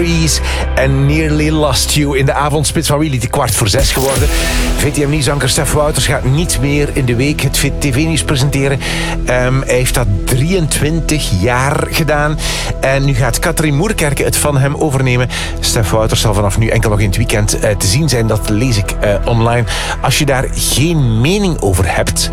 En Nearly Lost You in de avondspits van Willy, 6:15 geworden. VTM-nieuwsanker Stef Wouters gaat niet meer in de week het tv-nieuws presenteren. Hij heeft dat 23 jaar gedaan. En nu gaat Katrien Moerkerke het van hem overnemen. Stef Wouters zal vanaf nu enkel nog in het weekend te zien zijn. Dat lees ik online. Als je daar geen mening over hebt...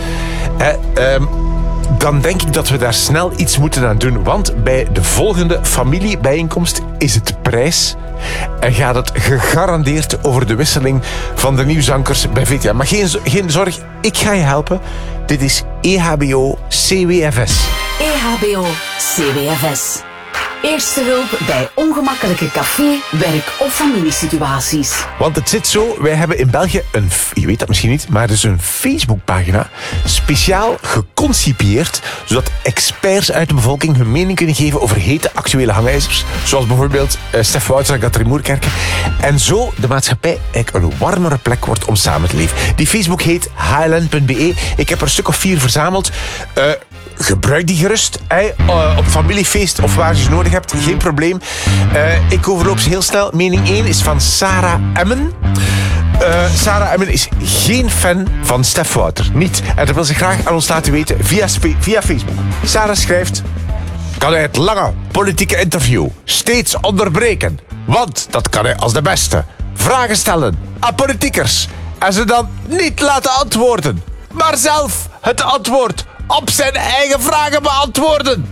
dan denk ik dat we daar snel iets moeten aan doen. Want bij de volgende familiebijeenkomst is het prijs. En gaat het gegarandeerd over de wisseling van de nieuwsankers bij VTM. Maar geen zorg, ik ga je helpen. Dit is EHBO-CWFS. EHBO-CWFS. Eerste hulp bij ongemakkelijke café-, werk- of familiesituaties. Want het zit zo, wij hebben in België je weet dat misschien niet, maar er is een Facebookpagina speciaal geconcipieerd, zodat experts uit de bevolking hun mening kunnen geven over hete actuele hangijzers. Zoals bijvoorbeeld Stef Wouters en Katrien Moerkerke. En zo de maatschappij eigenlijk een warmere plek wordt om samen te leven. Die Facebook heet hln.be. Ik heb er een stuk of 4 verzameld. Gebruik die gerust. Op familiefeest of waar je ze nodig hebt. Geen probleem. Ik overloop ze heel snel. Mening 1 is van Sarah Emmen. Sarah Emmen is geen fan van Stef Wouters. Niet. En dat wil ze graag aan ons laten weten via Facebook. Sarah schrijft... Kan hij het lange politieke interview steeds onderbreken? Want dat kan hij als de beste. Vragen stellen aan politiekers. En ze dan niet laten antwoorden. Maar zelf het antwoord op zijn eigen vragen beantwoorden.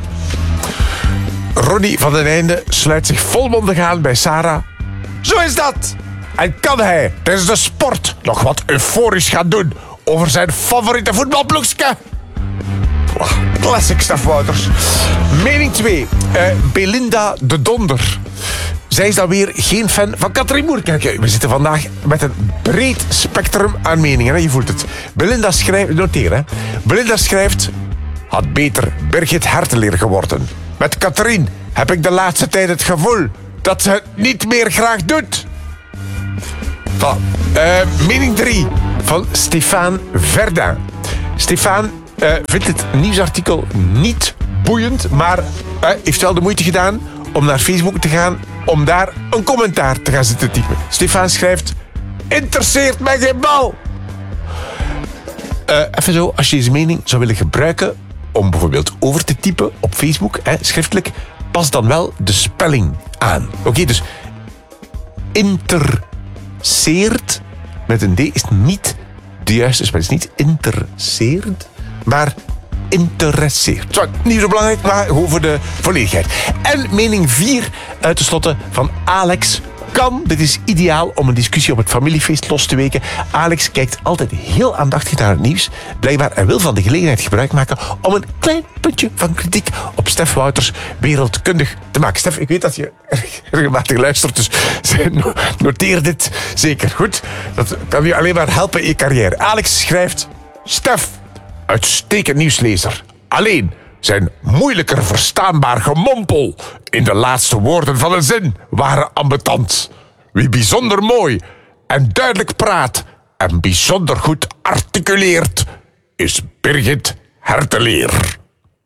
Ronnie van den Einde sluit zich volmondig aan bij Sarah. Zo is dat. En kan hij tijdens de sport nog wat euforisch gaan doen over zijn favoriete voetbalploegske? Classic Stef Wouters. Mening 2. Belinda de Donder. Zij is dan weer geen fan van Katrien Moerkerke. We zitten vandaag met een breed spectrum aan meningen. Hè? Je voelt het. Belinda schrijft... Noteer, hè. Belinda schrijft... Had beter Birgit Herteleer geworden. Met Katrien heb ik de laatste tijd het gevoel dat ze het niet meer graag doet. Mening 3 van Stéphane Verdun. Stéphane vindt het nieuwsartikel niet boeiend, maar heeft wel de moeite gedaan om naar Facebook te gaan, om daar een commentaar te gaan zitten typen. Stefan schrijft... Interesseert mij geen bal! Even zo, als je deze mening zou willen gebruiken om bijvoorbeeld over te typen op Facebook, schriftelijk, pas dan wel de spelling aan. Oké, dus interesseert met een D is niet de juiste spelling. Het is niet interesseert, maar interesseert. Zo, niet zo belangrijk, maar gewoon voor de volledigheid. En mening 4 uit te slotten van Alex Kan. Dit is ideaal om een discussie op het familiefeest los te weken. Alex kijkt altijd heel aandachtig naar het nieuws. Blijkbaar en wil van de gelegenheid gebruik maken om een klein puntje van kritiek op Stef Wouters wereldkundig te maken. Stef, ik weet dat je regelmatig luistert, dus noteer dit zeker. Goed, dat kan je alleen maar helpen in je carrière. Alex schrijft... Stef, uitstekend nieuwslezer. Alleen zijn moeilijker verstaanbaar gemompel in de laatste woorden van een zin waren ambetant. Wie bijzonder mooi en duidelijk praat en bijzonder goed articuleert, is Birgit Herteleer.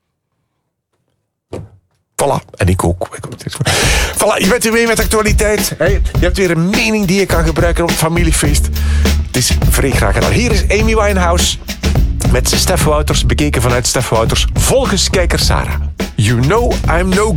Voilà, en ik ook. Voilà, je bent weer mee met actualiteit. Je hebt weer een mening die je kan gebruiken op het familiefeest. Het is vrij graag gedaan. Hier is Amy Winehouse met Stef Wouters, bekeken vanuit Stef Wouters, volgens kijker Sarah. You know I'm no